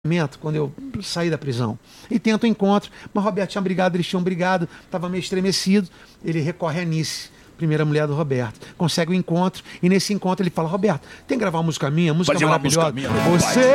quando eu saí da prisão. E tento o encontro, mas Roberto tinha brigado, eles tinham brigado, estava meio estremecido, ele recorre a Nice, primeira mulher do Roberto, consegue o encontro, e nesse encontro ele fala: Roberto, tem que gravar uma música minha, música Fazer uma maravilhosa. música minha, Você